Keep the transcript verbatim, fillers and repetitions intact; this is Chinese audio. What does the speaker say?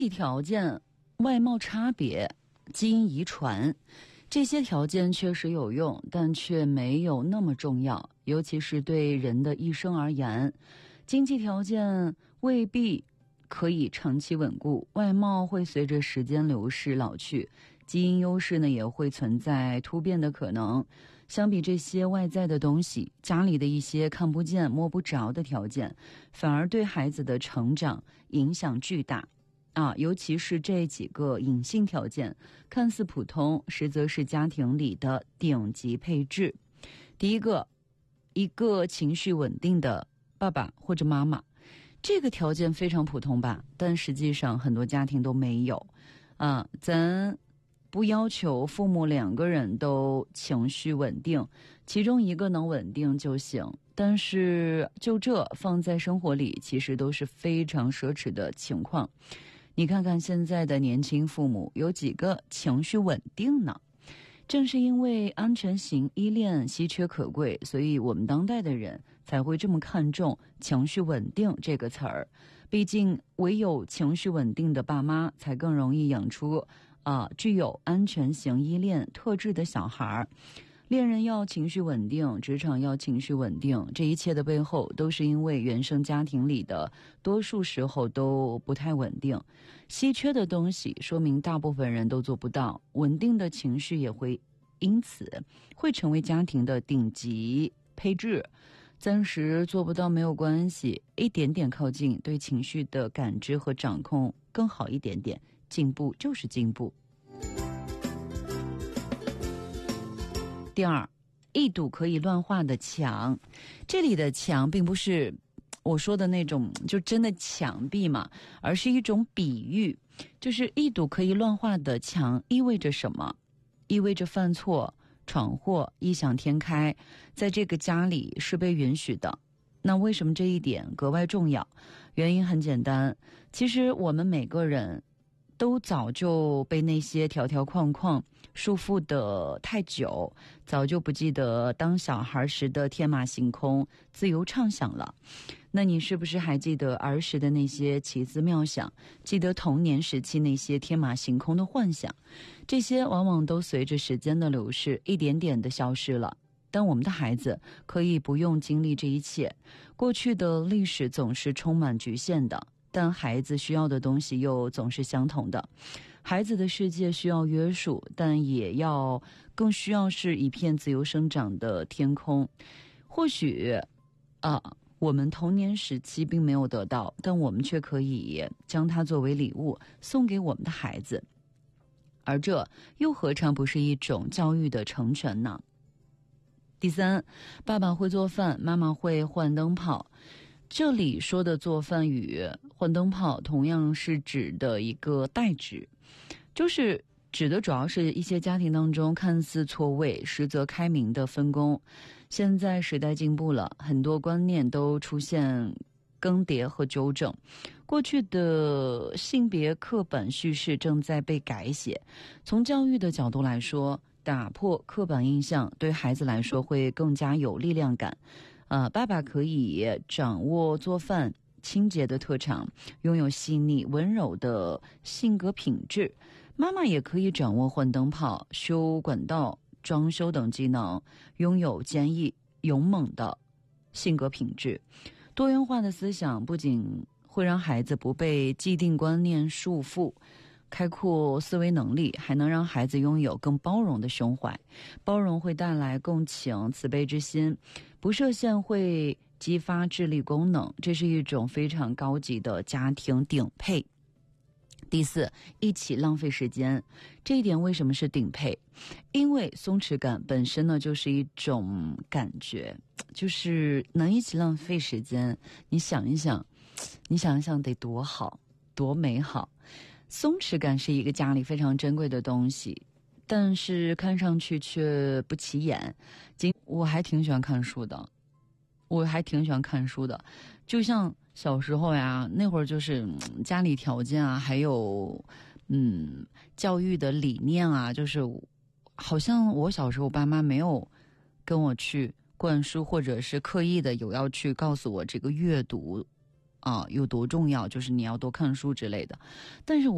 体条件、外貌差别、基因遗传，这些条件确实有用，但却没有那么重要，尤其是对人的一生而言。经济条件未必可以长期稳固，外貌会随着时间流逝老去，基因优势呢也会存在突变的可能。相比这些外在的东西，家里的一些看不见摸不着的条件，反而对孩子的成长影响巨大啊，尤其是这几个隐性条件，看似普通，实则是家庭里的顶级配置。第一个，一个情绪稳定的爸爸或者妈妈，这个条件非常普通吧，但实际上很多家庭都没有啊。咱不要求父母两个人都情绪稳定，其中一个能稳定就行，但是就这放在生活里，其实都是非常奢侈的情况。你看看现在的年轻父母，有几个情绪稳定呢？正是因为安全型依恋稀缺可贵，所以我们当代的人才会这么看重情绪稳定这个词儿。毕竟唯有情绪稳定的爸妈，才更容易养出啊、呃、具有安全型依恋特质的小孩。恋人要情绪稳定，职场要情绪稳定，这一切的背后都是因为原生家庭里的多数时候都不太稳定。稀缺的东西说明大部分人都做不到，稳定的情绪也会因此会成为家庭的顶级配置。暂时做不到没有关系，一点点靠近，对情绪的感知和掌控更好一点点，进步就是进步。第二，一堵可以乱画的墙。这里的墙并不是我说的那种就真的墙壁嘛，而是一种比喻。就是一堵可以乱画的墙意味着什么？意味着犯错、闯祸、异想天开，在这个家里是被允许的。那为什么这一点格外重要？原因很简单，其实我们每个人都早就被那些条条框框束缚得太久，早就不记得当小孩时的天马行空、自由畅想了。那你是不是还记得儿时的那些奇思妙想？记得童年时期那些天马行空的幻想？这些往往都随着时间的流逝，一点点的消失了。但我们的孩子可以不用经历这一切。过去的历史总是充满局限的，但孩子需要的东西又总是相同的。孩子的世界需要约束，但也要更需要是一片自由生长的天空。或许啊，我们童年时期并没有得到，但我们却可以将它作为礼物送给我们的孩子，而这又何尝不是一种教育的成全呢？第三，爸爸会做饭，妈妈会换灯泡。这里说的做饭与换灯泡同样是指的一个代指，就是指的主要是一些家庭当中看似错位实则开明的分工。现在时代进步了，很多观念都出现更迭和纠正，过去的性别刻板叙事正在被改写。从教育的角度来说，打破刻板印象对孩子来说会更加有力量感。呃，爸爸可以掌握做饭、清洁的特长，拥有细腻温柔的性格品质。妈妈也可以掌握换灯泡、修管道、装修等技能，拥有坚毅勇猛的性格品质。多元化的思想不仅会让孩子不被既定观念束缚，开阔思维能力，还能让孩子拥有更包容的胸怀。包容会带来共情、慈悲之心，不设限会激发智力功能，这是一种非常高级的家庭顶配。第四，一起浪费时间。这一点为什么是顶配？因为松弛感本身呢就是一种感觉，就是能一起浪费时间，你想一想你想一想得多好多美好。松弛感是一个家里非常珍贵的东西，但是看上去却不起眼。我还挺喜欢看书的，我还挺喜欢看书的。就像小时候呀，那会儿就是家里条件啊，还有嗯教育的理念啊，就是好像我小时候爸妈没有跟我去灌输，或者是刻意的有要去告诉我这个阅读啊有多重要，就是你要多看书之类的。但是我